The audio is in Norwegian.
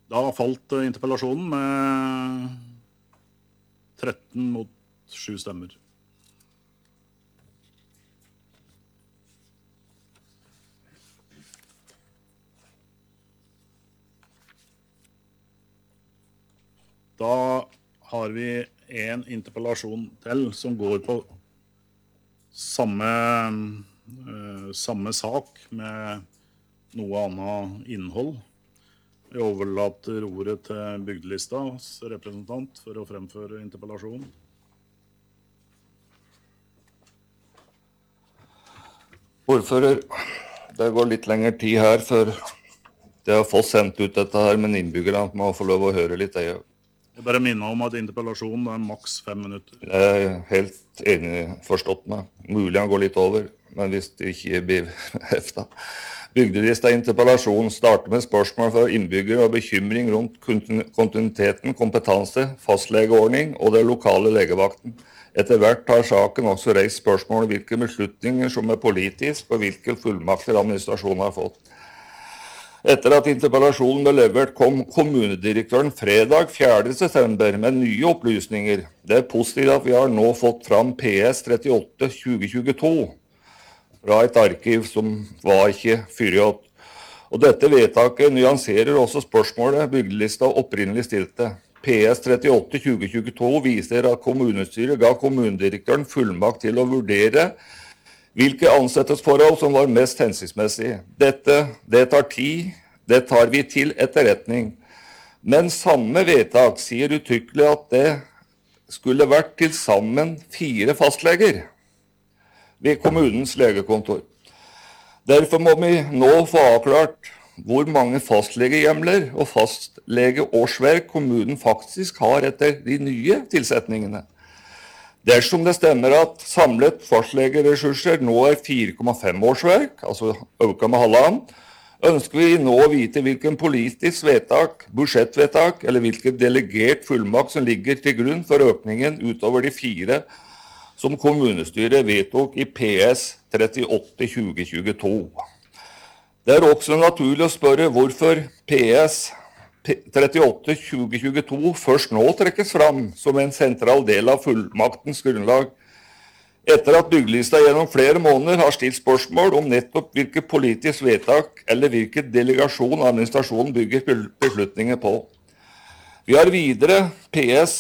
Da falt interpellasjonen med 13 mot 7 stemmer. Da har vi en interpellasjon til som går på samme sak med noe annet innhold. Jeg overlater ordet til Bygdelistas representant for å fremføre interpellasjonen. Ordfører, det går litt lengre tid her før det har fått sendt ut dette her, men innbyggerne må få lov å høre litt. Jeg bare minner om at interpellasjonen er maks 5 minutter. Jeg er helt enig, forstått meg. Mulig han går litt over, men hvis det ikke blir heftet. Bygdelista interpellasjon starter med spørsmål fra innbyggere og bekymring rundt kontinuiteten, kompetanse, fastlegeordning og det lokale legevakten. Etter hvert har saken også reist spørsmål om hvilke beslutninger som er politisk og hvilke fullmakter administrasjonen har fått. Etter at interpellasjonen ble levert, kom kommunedirektøren fredag 4. september med nye opplysninger. Det er positivt at vi har nå fått fram PS 38-2022 fra et arkiv som var ikke fyrt. Og dette vedtaket nyanserer også spørsmålet Bygdelista opprinnelig stilte. PS 38-2022 viser at kommunestyret ga kommunedirektøren fullmakt til å vurdere hvilke ansettelsesforhold som var mest hensiktsmessige. Det tar tid, det tar vi til etterretning. Men samme vedtak sier uttrykkelig at det skulle vært til sammen 4 fastleger ved kommunens legekontor. Derfor må vi nå få avklart hvor mange fastlegehjemler og fastlegeårsverk kommunen faktisk har etter de nye tilsetningene. Dersom det stemmer at samlet fastlegeressurser nå er 4,5 årsverk, altså økt med halvannen, ønsker vi nå å vite hvilken politisk vedtak, budsjettvedtak eller hvilken delegert fullmakt som ligger til grunn for økningen utover de 4 som kommunestyret vedtok i PS 38-2022. Det er også naturlig å spørre hvorfor PS 38-2022 først nå trekkes fram som en sentral del av fullmaktens grunnlag, etter at Bygdelista gjennom flere måneder har stilt spørsmål om nettopp hvilke politisk vedtak eller hvilken delegasjon administrasjonen bygger beslutninger på. Vi har videre PS